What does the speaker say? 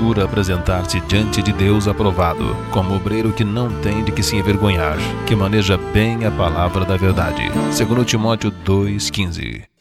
procura apresentar-se diante de Deus aprovado, como obreiro que não tem de que se envergonhar, que maneja bem a palavra da verdade. 2 Timóteo 2,15.